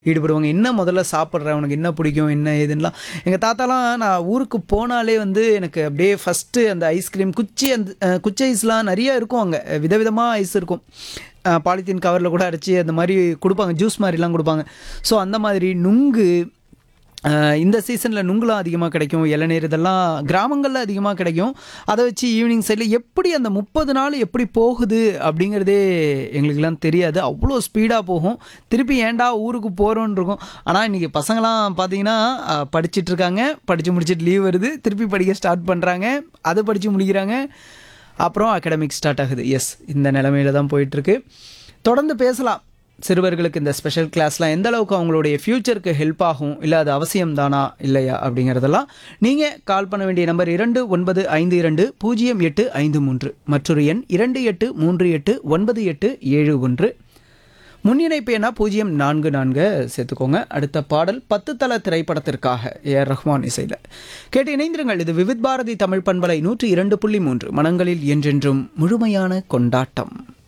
ஈடுபடுவாங்க. என்ன முதல்ல சாப்பிட்ற? உனக்கு என்ன பிடிக்கும்? என்ன ஏதுன்னுலாம் எங்கள் தாத்தாலாம் நான் ஊருக்கு போனாலே வந்து எனக்கு அப்படியே ஃபஸ்ட்டு அந்த ஐஸ்கிரீம் குச்சி அந்த குச்சி ஐஸ்லாம் நிறைய இருக்கும் அங்கே. விதவிதமாக ஐஸ் இருக்கும். பாலித்தீன் கவரில் கூட அடைச்சி அந்த மாதிரி கொடுப்பாங்க. ஜூஸ் மாதிரிலாம் கொடுப்பாங்க. ஸோ அந்த மாதிரி நுங்கு இந்த சீசனில் நுங்குலாம் அதிகமாக கிடைக்கும். இளநீர் இதெல்லாம் கிராமங்களில் அதிகமாக கிடைக்கும். அதை வச்சு ஈவினிங் சைடில் எப்படி அந்த 30 நாள் எப்படி போகுது அப்படிங்கிறதே எங்களுக்கெல்லாம் தெரியாது. அவ்வளோ ஸ்பீடாக போகும். திருப்பி ஏன்டா ஊருக்கு போகிறோன்னு இருக்கும். ஆனால் இன்றைக்கி பசங்களாம் பார்த்தீங்கன்னா படிச்சிட்ருக்காங்க. படித்து முடிச்சுட்டு லீவ் வருது. திருப்பி படிக்க ஸ்டார்ட் பண்ணுறாங்க. அதை படித்து முடிக்கிறாங்க. அப்புறம் அகாடமிக் ஸ்டார்ட் ஆகுது. எஸ், இந்த நிலமையில தான் போயிட்டுருக்கு. தொடர்ந்து பேசலாம். சிறுவர்களுக்கு இந்த ஸ்பெஷல் கிளாஸ்லாம் எந்த அளவுக்கு அவங்களுடைய ஃப்யூச்சருக்கு ஹெல்ப் ஆகும், இல்லை அது அவசியம் தானா இல்லையா அப்படிங்கிறதெல்லாம் நீங்கள் கால் பண்ண வேண்டிய நம்பர் 29520853, மற்றொரு எண் 28389871. முன்னிணைப்பு எண்ணா 044 சேர்த்துக்கோங்க. அடுத்த பாடல் 10 தல திரைப்படத்திற்காக ஏஆர் ரஹ்மான் இசையில் கேட்டு இணைந்திருங்கள். இது விவித் பாரதி தமிழ் பண்பலை 102.3 மனங்களில் என்றென்றும் முழுமையான கொண்டாட்டம்.